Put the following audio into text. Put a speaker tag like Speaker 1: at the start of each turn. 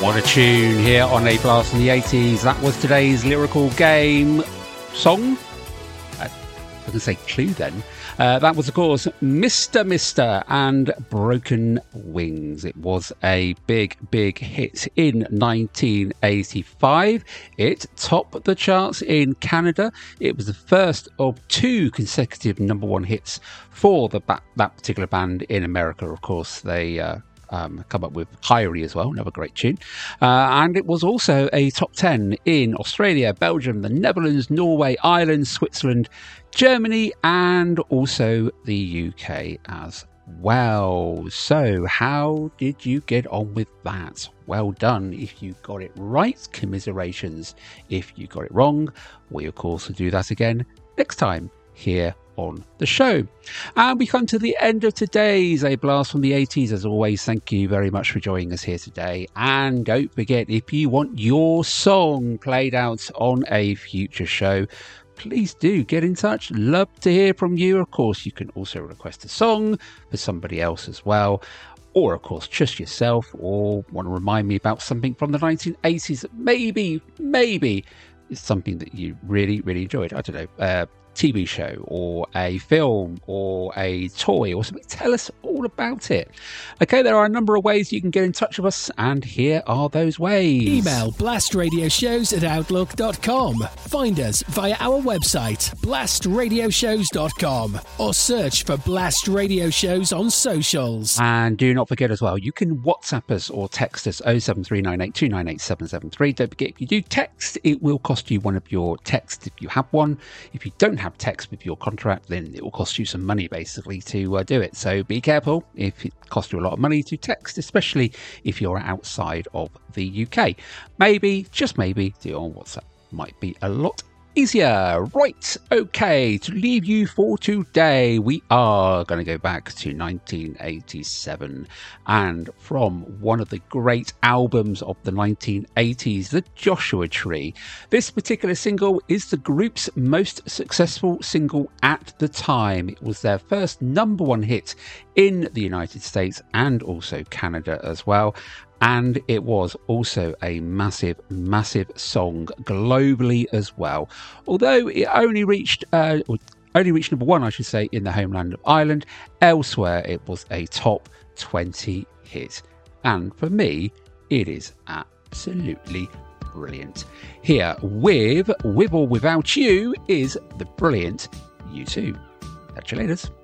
Speaker 1: What a tune here on A Blast from the 80s. That was today's lyrical game song. I can say clue then. That was, of course, Mr. and Broken Wings. It was a big hit in 1985. It topped the charts in Canada. It was the first of two consecutive number one hits for that particular band in America. Of course, they come up with Kyrie as well, another great tune. And it was also a top 10 in Australia, Belgium, the Netherlands, Norway, Ireland, Switzerland, Germany, and also the UK as well. So how did you get on with that? Well done if you got it right. Commiserations if you got it wrong. We, of course, will do that again next time here on the show. And we come to the end of today's A Blast from the 80s. As always, thank you very much for joining us here today. And don't forget, if you want your song played out on a future show, please do get in touch. Love to hear from you. Of course, you can also request a song for somebody else as well, or of course just yourself, or want to remind me about something from the 1980s that maybe is something that you really enjoyed. I don't know, TV show or a film or a toy or something. Tell us all about it. Okay, there are a number of ways you can get in touch with us, and here are those ways.
Speaker 2: Email blastradioshows@outlook.com. Find us via our website blastradioshows.com, or search for Blast Radio Shows on socials.
Speaker 1: And do not forget as well, you can WhatsApp us or text us 07398298773. Don't forget, if you do text, it will cost you one of your texts if you have one. If you don't have text with your contract, then it will cost you some money basically to do it. So be careful if it costs you a lot of money to text, especially if you're outside of the UK. Maybe, just maybe, do it on WhatsApp. Might be a lot easier. Right, okay, to leave you for today, we are going to go back to 1987, and from one of the great albums of the 1980s, The Joshua Tree. This particular single is the group's most successful single at the time. It was their first number one hit in the United States and also Canada as well. And it was also a massive song globally as well. Although it only reached number one, I should say, in the homeland of Ireland. Elsewhere, it was a top 20 hit. And for me, it is absolutely brilliant. Here, with or without you, is the brilliant U2. Catch you later.